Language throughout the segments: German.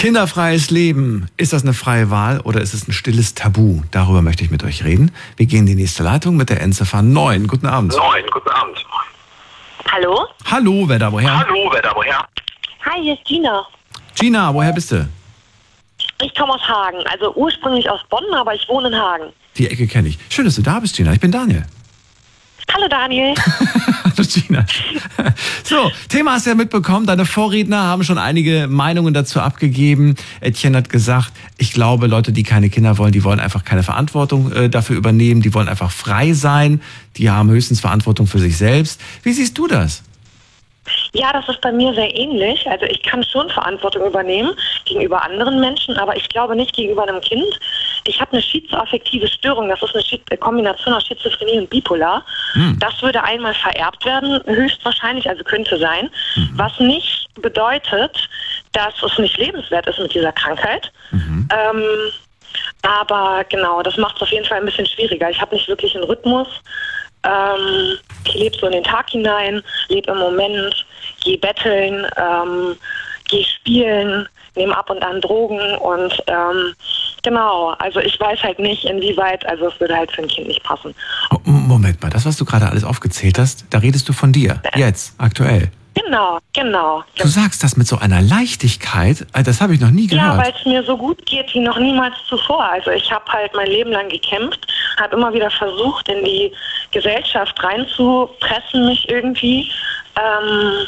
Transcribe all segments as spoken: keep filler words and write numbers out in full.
Kinderfreies Leben. Ist das eine freie Wahl oder ist es ein stilles Tabu? Darüber möchte ich mit euch reden. Wir gehen in die nächste Leitung mit der Endziffer neun. Guten Abend. neun, guten Abend. Hallo? Hallo, wer da woher? Hallo, wer da woher? Hi, hier ist Gina. Gina, woher bist du? Ich komme aus Hagen, also ursprünglich aus Bonn, aber ich wohne in Hagen. Die Ecke kenne ich. Schön, dass du da bist, Gina. Ich bin Daniel. Hallo Daniel. Hallo Gina. So, Thema hast du ja mitbekommen. Deine Vorredner haben schon einige Meinungen dazu abgegeben. Etienne hat gesagt, ich glaube, Leute, die keine Kinder wollen, die wollen einfach keine Verantwortung äh, dafür übernehmen. Die wollen einfach frei sein. Die haben höchstens Verantwortung für sich selbst. Wie siehst du das? Ja, das ist bei mir sehr ähnlich. Also ich kann schon Verantwortung übernehmen gegenüber anderen Menschen, aber ich glaube nicht gegenüber einem Kind. Ich habe eine schizoaffektive Störung, das ist eine Schiz- Kombination aus Schizophrenie und Bipolar. Hm. Das würde einmal vererbt werden, höchstwahrscheinlich, also könnte sein, mhm. was nicht bedeutet, dass es nicht lebenswert ist mit dieser Krankheit. Mhm. Ähm, aber genau, das macht es auf jeden Fall ein bisschen schwieriger. Ich habe nicht wirklich einen Rhythmus. Ähm, ich lebe so in den Tag hinein, lebe im Moment, gehe betteln, ähm, gehe spielen, nehme ab und an Drogen und ähm, genau, also ich weiß halt nicht, inwieweit, also es würde halt für ein Kind nicht passen. Oh, Moment mal, das, was du gerade alles aufgezählt hast, da redest du von dir, jetzt, aktuell. Genau, genau. Du sagst das mit so einer Leichtigkeit, das habe ich noch nie gehört. Ja, weil es mir so gut geht wie noch niemals zuvor. Also ich habe halt mein Leben lang gekämpft, habe immer wieder versucht, in die Gesellschaft reinzupressen, mich irgendwie. Ähm,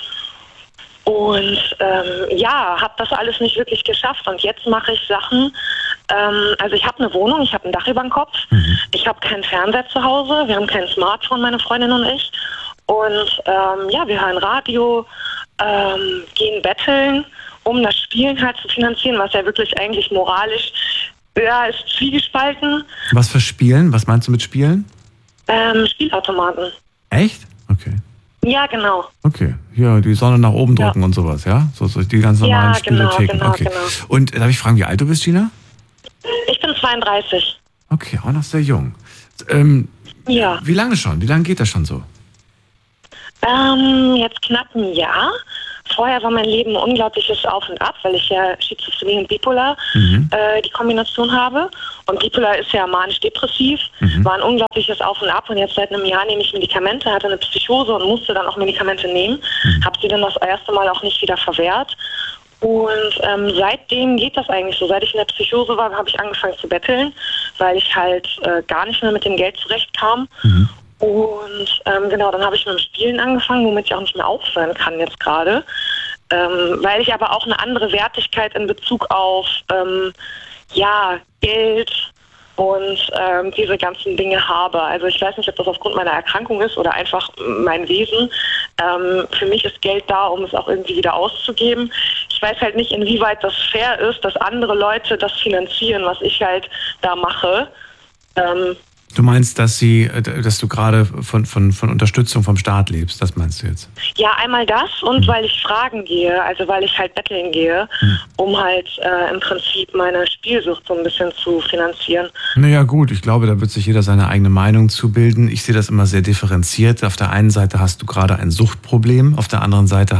und ähm, ja, habe das alles nicht wirklich geschafft. Und jetzt mache ich Sachen, ähm, also ich habe eine Wohnung, ich habe ein Dach über dem Kopf, mhm. ich habe keinen Fernseher zu Hause, wir haben kein Smartphone, meine Freundin und ich. Und ähm, ja, wir hören Radio, ähm, gehen betteln, um das Spielen halt zu finanzieren, was ja wirklich eigentlich moralisch, ja, ist zwiegespalten. Was für Spielen? Was meinst du mit Spielen? Ähm, Spielautomaten. Echt? Okay. Ja, genau. Okay, ja, die Sonne nach oben drücken ja. und sowas, ja? So, so die ganz normalen ja, genau, Spielotheken. Genau, okay. genau. Und darf ich fragen, wie alt du bist, Gina? Ich bin zweiunddreißig. Okay, auch noch sehr jung. Ähm, ja. Wie lange schon? Wie lange geht das schon so? Ähm, jetzt knapp ein Jahr. Vorher war mein Leben ein unglaubliches Auf und Ab, weil ich ja Schizophrenie und Bipolar mhm. äh, die Kombination habe. Und Bipolar ist ja manisch-depressiv, mhm. war ein unglaubliches Auf und Ab. Und jetzt seit einem Jahr nehme ich Medikamente, hatte eine Psychose und musste dann auch Medikamente nehmen. Mhm. Habe sie dann das erste Mal auch nicht wieder verwehrt. Und ähm, seitdem geht das eigentlich so. Seit ich in der Psychose war, habe ich angefangen zu betteln, weil ich halt äh, gar nicht mehr mit dem Geld zurechtkam. Mhm. Und ähm, genau, dann habe ich mit dem Spielen angefangen, womit ich auch nicht mehr aufhören kann jetzt gerade. Ähm, weil ich aber auch eine andere Wertigkeit in Bezug auf ähm, ja, Geld und ähm, diese ganzen Dinge habe. Also ich weiß nicht, ob das aufgrund meiner Erkrankung ist oder einfach mein Wesen. Ähm, für mich ist Geld da, um es auch irgendwie wieder auszugeben. Ich weiß halt nicht, inwieweit das fair ist, dass andere Leute das finanzieren, was ich halt da mache. Ähm, Du meinst, dass sie, dass du gerade von, von, von Unterstützung vom Staat lebst, das meinst du jetzt? Ja, einmal das und mhm. weil ich fragen gehe, also weil ich halt betteln gehe, mhm. um halt äh, im Prinzip meine Spielsucht so ein bisschen zu finanzieren. Naja gut, ich glaube, da wird sich jeder seine eigene Meinung zubilden. Ich sehe das immer sehr differenziert. Auf der einen Seite hast du gerade ein Suchtproblem, auf der anderen Seite